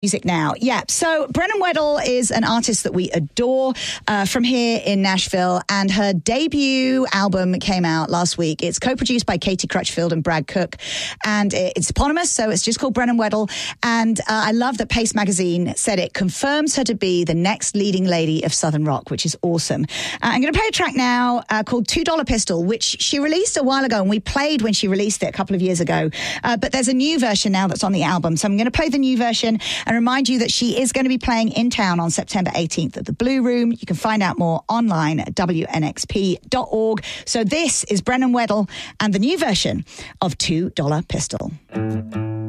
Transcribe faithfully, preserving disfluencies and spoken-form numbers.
Music now. Yeah. So Brennan Weddle is an artist that we adore uh, from here in Nashville, and her debut album came out last week. It's co-produced by Katie Crutchfield and Brad Cook, and it's eponymous, so it's just called Brennan Weddle. And uh, I love that Pace Magazine said it confirms her to be the next leading lady of Southern rock, which is awesome. Uh, I'm going to play a track now uh, called two dollar Pistol, which she released a while ago, and we played when she released it a couple of years ago. Uh, but there's a new version now that's on the album, so I'm going to play the new version and remind you that she is going to be playing in town on September eighteenth at the Blue Room. You can find out more online at W N X P dot org. So this is Brennan Weddle and the new version of two dollar Pistol.